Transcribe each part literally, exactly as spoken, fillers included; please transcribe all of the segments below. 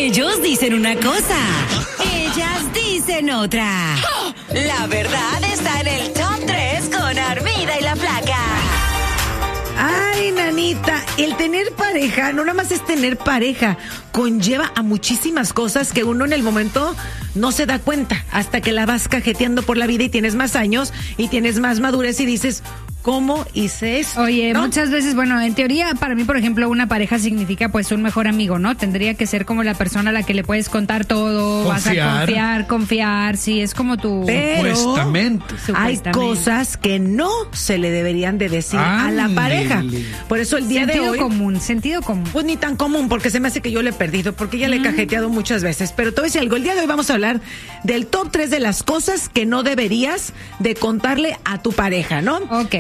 Ellos dicen una cosa, ellas dicen otra. La verdad está en el top tres con Armida y la Flaca. Ay, nanita, el tener pareja, no nada más es tener pareja, conlleva a muchísimas cosas que uno en el momento no se da cuenta hasta que la vas cajeteando por la vida y tienes más años y tienes más madurez y dices, ¿cómo hice eso? Oye, ¿no? Muchas veces, bueno, en teoría, para mí, por ejemplo, una pareja significa pues un mejor amigo, ¿no? Tendría que ser como la persona a la que le puedes contar todo, Confiar. vas a confiar, confiar, sí, es como tu... Pero Supuestamente. hay Supuestamente. cosas que no se le deberían de decir a la Ándele. pareja. Por eso el día Sentido de hoy... común, sentido común. Pues ni tan común, porque se me hace que yo le he perdido, porque ya le he cajeteado muchas veces. Pero te voy a decir algo, el día de hoy vamos a hablar del top tres de las cosas que no deberías de contarle a tu pareja, ¿no? Ok.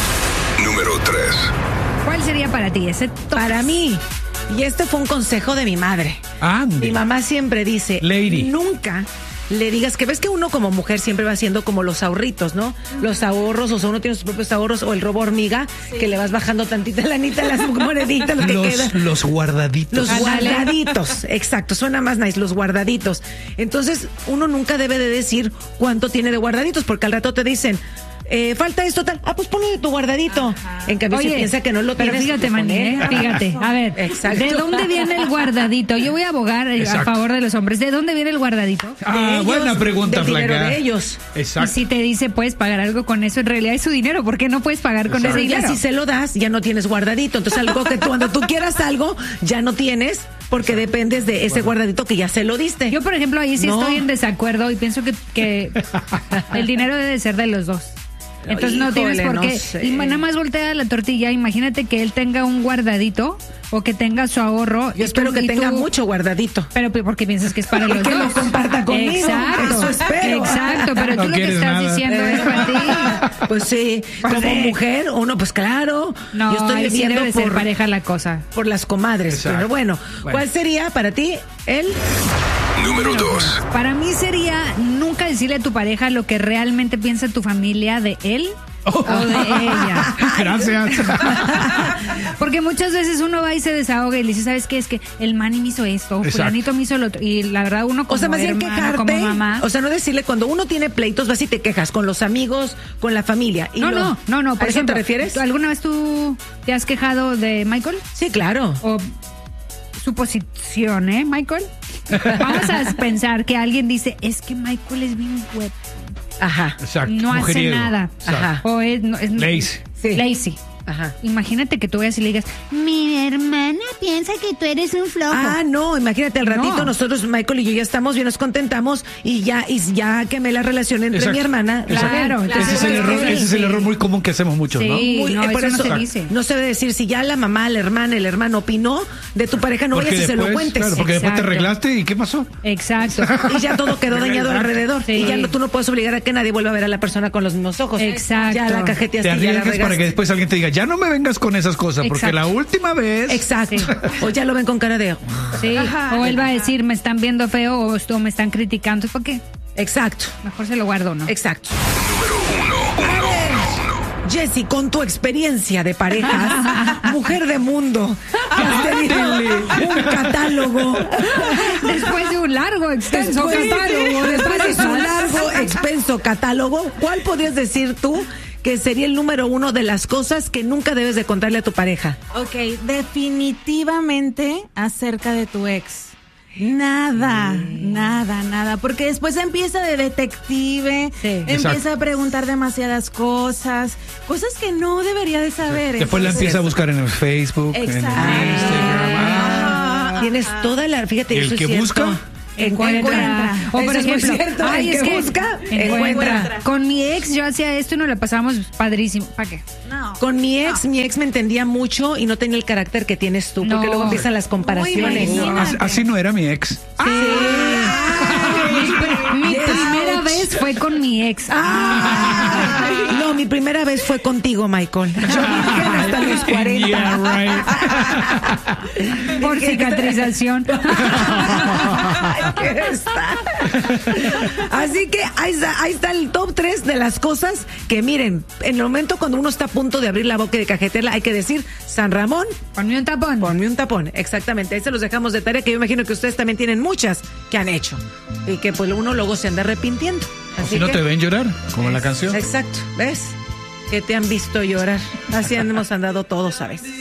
Número tres. ¿Cuál sería para ti ese top? Para mí, y este fue un consejo de mi madre. Ande. Mi mamá siempre dice, Lady. nunca le digas que ves que uno como mujer siempre va haciendo como los ahorritos, ¿no? Los ahorros, o sea, uno tiene sus propios ahorros, o el robo hormiga, que le vas bajando tantita lanita, las moneditas, lo que Los, queda. los guardaditos. Los Ándale. guardaditos, exacto, suena más nice, los guardaditos. Entonces, uno nunca debe de decir cuánto tiene de guardaditos, porque al rato te dicen, eh, falta esto, tal, ah, pues ponle de tu guardadito. En cambio, si piensa que no lo pero tienes. fíjate, pues, Manny, ponle. ¿eh? Fíjate, a ver, Exacto. ¿de dónde viene el guardadito? Yo voy a abogar eh, a Exacto. favor de los hombres. ¿De dónde viene el guardadito? De Ah, ellos, buena pregunta, del dinero Flaca. de ellos. Y Exacto. si te dice, puedes pagar algo con eso, en realidad es su dinero. ¿Por qué no puedes pagar con Exacto. ese Ya dinero? si se lo das, ya no tienes guardadito. Entonces, algo que tú, cuando tú quieras algo, ya no tienes, porque dependes de ese guardadito que ya se lo diste. Yo, por ejemplo, ahí sí No. estoy en desacuerdo y pienso que, que el dinero debe de ser de los dos. Entonces no tienes Híjole, por no qué. sé. Y nada más voltea la tortilla. Imagínate que él tenga un guardadito o que tenga su ahorro. Yo y espero tú- que y tenga tú- mucho guardadito. Pero porque piensas que es para los Que dos. lo comparta conmigo. Exacto. Eso espero. Exacto, pero No tú lo que quieres estás nada. diciendo es para ti. Pues sí, Pues como sí. mujer, uno, pues claro. No, yo estoy ahí sí viviendo debe ser por, pareja la cosa. por las comadres. Exacto. Pero bueno, Bueno. ¿cuál sería para ti el? Número dos. Para mí sería nunca decirle a tu pareja lo que realmente piensa tu familia de él Oh. o de ella. Gracias. Porque muchas veces uno va y se desahoga y le dice, ¿sabes qué? Es que el Manny me hizo esto, o Exacto. fulanito me hizo lo otro. Y la verdad uno como O sea, más bien hermano, quejarte. como mamá. O sea, no decirle cuando uno tiene pleitos, vas y te quejas con los amigos, con la familia. Y no, lo- no, no, no. ¿A Por eso ejemplo, te refieres? ¿tú ¿alguna vez tú te has quejado de Michael? Sí, claro. O suposición, ¿eh, Michael? Vamos a pensar que alguien dice, es que Michael es bien web. Ajá. Exacto. No hace mujeriego. nada. Exacto. Ajá. O es, no, es Lazy. Sí. lazy. Ajá. Imagínate que tú vayas y le digas, mi hermana piensa que tú eres un flojo. Ah, no, imagínate al ratito No. nosotros, Michael y yo ya estamos bien, nos contentamos y ya y ya quemé la relación entre Exacto. mi hermana. Exacto. Claro, Ese es el claro. error, ese es el error muy común que hacemos muchos, ¿no? Sí. Muy- no, eh, por eso no eso se dice. no se debe decir si ya la mamá, la hermana, el hermano opinó de tu pareja, no Porque vayas y se lo después, cuentes. claro, porque después te Exacto. arreglaste y ¿qué pasó? Exacto. Y ya todo quedó dañado alrededor. Sí. Y ya no, tú no puedes obligar a que nadie vuelva a ver a la persona con los mismos ojos. Exacto. Ya la cajeteaste Te y ya la arriesgas para que regaste. después alguien te diga, ya no me vengas con esas cosas, porque Exacto. la última vez... Exacto. Sí. O ya lo ven con cara de... Sí. O él va a decir, me están viendo feo o, o me están criticando. ¿Por qué? Exacto. Mejor se lo guardo, ¿no? Exacto. Número uno. A ver, Jessy, con tu experiencia de parejas, mujer de mundo, que has tenido un catálogo. Después de un largo, extenso Después, catálogo de después de su parejas. largo, expenso catálogo, ¿cuál podrías decir tú que sería el número uno de las cosas que nunca debes de contarle a tu pareja? Ok, definitivamente acerca de tu ex. Nada, nada, nada, porque después empieza de detective, Sí. empieza Exacto. a preguntar demasiadas cosas, cosas que no debería de saber. Después la Entonces, empieza a buscar en el Facebook, en el Exacto. Instagram. Ah. Tienes toda la... Fíjate, ¿Y el eso que es cierto. busca? Encuentra. O por Eso es muy ejemplo, cierto, ay, el es que que busca, encuentra. encuentra. Con mi ex yo hacía esto y nos la pasamos padrísimo. ¿Para qué? No. Con mi ex, mi ex me entendía mucho y no tenía el carácter que tienes tú, porque No. luego empiezan las comparaciones. Muy bien. Así, así no era mi ex. Mi, pr- mi primera vez vez fue con mi ex. Ah, no, mi primera vez fue contigo, Michael. Yo virgen hasta los cuarenta. Yeah, right. Por cicatrización. ¿Qué está? Así que ahí está, ahí está el top tres de las cosas que, miren, en el momento cuando uno está a punto de abrir la boca y de cajetearla, hay que decir, San Ramón, Ponme un tapón. ponme un tapón. Exactamente, ahí se los dejamos de tarea, que yo imagino que ustedes también tienen muchas que han hecho y que pues uno luego se anda arrepintiendo. O Así si no que- te ven llorar, como la canción. Exacto, ¿ves? Que te han visto llorar. Así hemos andado todos, ¿sabes?